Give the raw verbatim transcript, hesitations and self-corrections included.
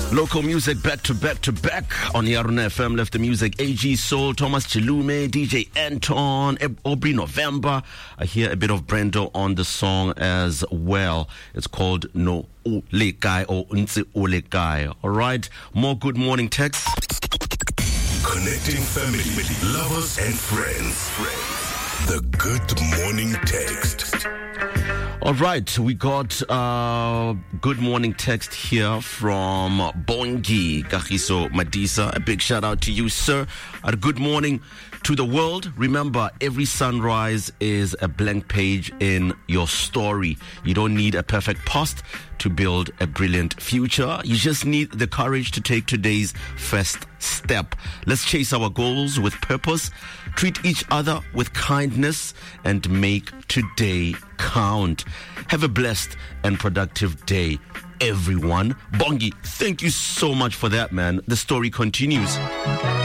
Local music back to back to back on Yaruna F M. Left the music A G Soul, Thomas Chilume, D J Anton, Aubrey November. I hear a bit of Brendo on the song as well. It's called No Ole Guy or Unzi Ole Guy. All right, more good morning texts. Connecting family, lovers, and friends. The good morning text. All right, we got uh good morning text here from Bongi Kagiso Madisa. A big shout out to you, sir. A good morning to the world. Remember, every sunrise is a blank page in your story. You don't need a perfect past to build a brilliant future. You just need the courage to take today's first step. Let's chase our goals with purpose, treat each other with kindness, and make today count. Have a blessed and productive day, everyone. Bongi, thank you so much for that, man. The story continues.